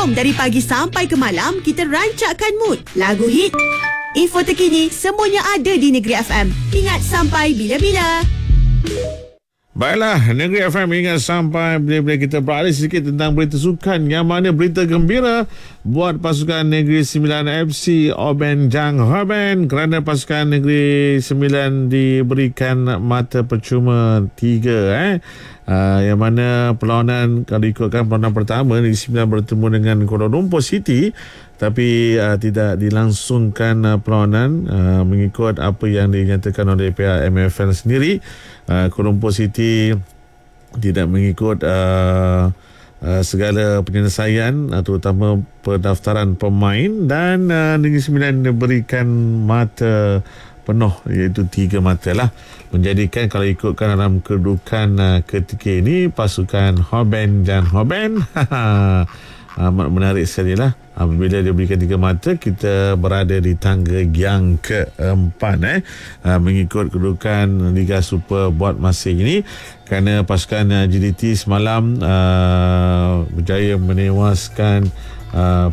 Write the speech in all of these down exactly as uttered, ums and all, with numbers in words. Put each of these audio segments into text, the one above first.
Jom dari pagi sampai ke malam kita rancakkan mood. Lagu hit, info terkini, semuanya ada di Negeri F M. Ingat sampai bila-bila. Baiklah, Negeri F M ingat sampai bila-bila kita beralih sedikit tentang berita sukan, yang mana berita gembira buat pasukan Negeri Sembilan F C Oben Jang Hoben kerana pasukan Negeri Sembilan diberikan mata percuma tiga eh. Uh, yang mana perlawanan, kalau ikutkan perlawanan pertama, Negeri Sembilan bertemu dengan Kuala Lumpur City, tapi uh, tidak dilangsungkan uh, perlawanan uh, mengikut apa yang dinyatakan oleh pihak M F L sendiri. uh, Kuala Lumpur City tidak mengikut uh, uh, segala penyelesaian, uh, terutama pendaftaran pemain, dan uh, Negeri Sembilan diberikan mata penuh, iaitu tiga mata lah, menjadikan kalau ikutkan dalam kedudukan uh, ketiga ini pasukan Hoben dan Hoben amat menarik sekali lah. Apabila dia berikan tiga mata, kita berada di tangga yang keempat eh, uh, mengikut kedudukan Liga Super buat masa ini, kerana pasukan uh, G D T semalam uh, berjaya menewaskan uh,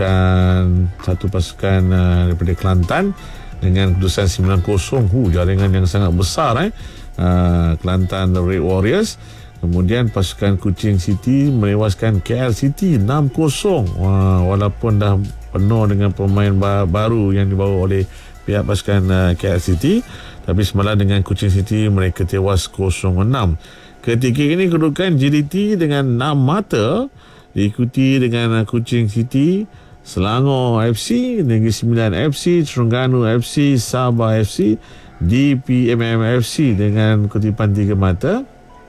pasukan satu pasukan uh, daripada Kelantan dengan kedudukan sembilan kosong. Hu, jaringan yang sangat besar eh. Uh, Kelantan Red Warriors. Kemudian pasukan Kuching City menewaskan K L City enam kosong. Uh, walaupun dah penuh dengan pemain baru yang dibawa oleh pihak pasukan uh, K L City, tapi semalam dengan Kuching City mereka tewas kosong enam. Ketika ini kedudukan G D T dengan enam mata, diikuti dengan uh, Kuching City, Selangor F C, Negeri Sembilan F C, Terengganu F C, Sabah F C, D P M M F C dengan kutipan tiga mata,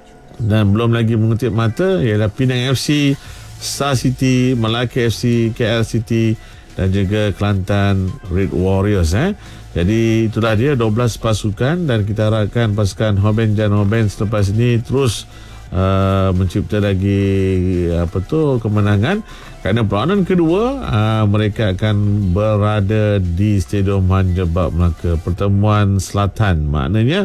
dan belum lagi mengutip mata ialah Penang F C, Star City, Melaka F C, K L City dan juga Kelantan Red Warriors eh. Jadi itulah dia dua belas pasukan, dan kita harapkan pasukan Hoben dan Hoben selepas ini terus uh, mencipta lagi apa tu kemenangan, kerana perlawanan kedua uh, mereka akan berada di Stadium Hanjebak Melaka, pertemuan selatan, maknanya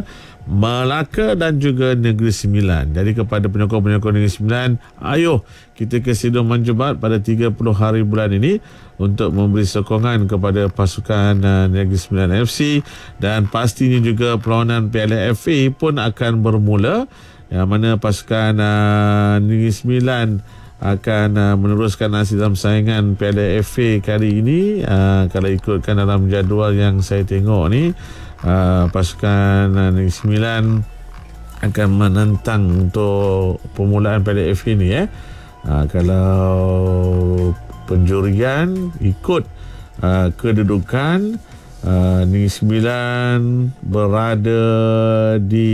Melaka dan juga Negeri Sembilan. Jadi kepada penyokong-penyokong Negeri Sembilan, ayo kita ke Stadium Hanjebak pada tiga puluh hari bulan ini untuk memberi sokongan kepada pasukan uh, Negeri Sembilan F C, dan pastinya juga perlawanan Piala F A pun akan bermula, yang mana pasukan uh, Negeri Sembilan akan uh, meneruskan hasil dalam saingan Piala F A kali ini. Uh, kalau ikutkan dalam jadual yang saya tengok ni, uh, pasukan uh, Negeri Sembilan akan menentang untuk permulaan Piala F A ni eh. Uh, kalau penjurian ikut uh, kedudukan, uh, Negeri Sembilan berada di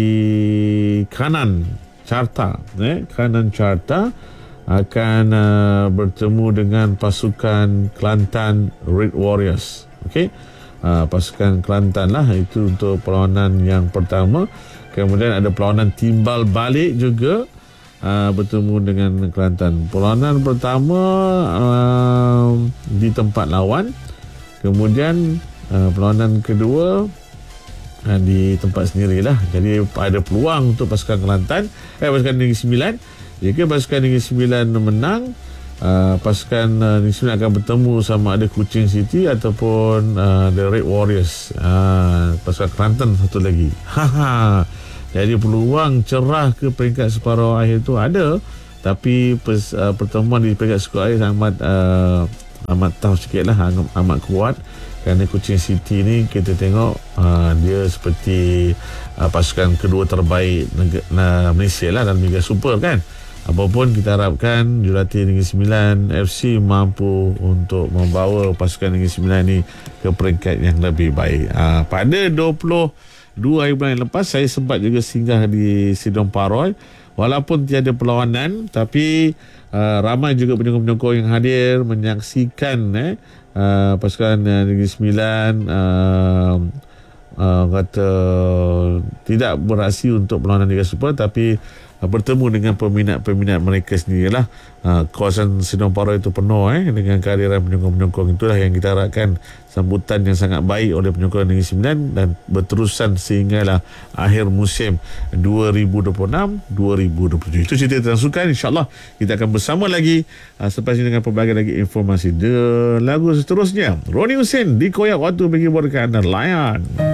kanan carta eh, kanan carta, akan uh, bertemu dengan pasukan Kelantan Red Warriors. Okey, uh, pasukan Kelantan lah itu untuk perlawanan yang pertama. Kemudian ada perlawanan timbal balik juga, uh, bertemu dengan Kelantan. Perlawanan pertama uh, di tempat lawan, kemudian uh, perlawanan kedua uh, di tempat sendirilah. Jadi ada peluang untuk pasukan Kelantan eh pasukan Negeri Sembilan. Jika pasukan Negeri Sembilan menang, uh, pasukan uh, Negeri Sembilan akan bertemu sama ada Kuching City ataupun uh, The Red Warriors, uh, pasukan Kelantan satu lagi. Jadi peluang cerah ke peringkat separuh akhir tu ada, tapi pers, uh, pertemuan di peringkat separuh akhir amat uh, amat tough sikit lah, amat, amat kuat, kerana Kuching City ni kita tengok uh, dia seperti uh, pasukan kedua terbaik negara, uh, Malaysia lah dalam Liga Super kan. Apapun kita harapkan jurulatih Negeri Sembilan F C mampu untuk membawa pasukan Negeri Sembilan ni ke peringkat yang lebih baik. Uh, pada dua puluh dua hari bulan yang lepas, saya sempat juga singgah di Stadium Paroy. Walaupun tiada perlawanan, tapi uh, ramai juga penyokong-penyokong yang hadir menyaksikan eh, uh, pasukan uh, Negeri Sembilan uh, uh, kata tidak beraksi untuk perlawanan Liga Super, tapi uh, bertemu dengan peminat-peminat mereka sendirilah. Uh, kawasan Sidang Para itu penuh eh, dengan kehadiran penyokong-penyokong. Itulah yang kita harapkan, sambutan yang sangat baik oleh penyokong Negeri Sembilan dan berterusan sehinggalah akhir musim dua ribu dua puluh enam dua ribu dua puluh tujuh. Itu cerita tentang sukan. InsyaAllah kita akan bersama lagi uh, selepas ini dengan pelbagai lagi informasi. The lagu seterusnya Roni Hussein, Dikoyak Waktu bagi buatkan anda layan.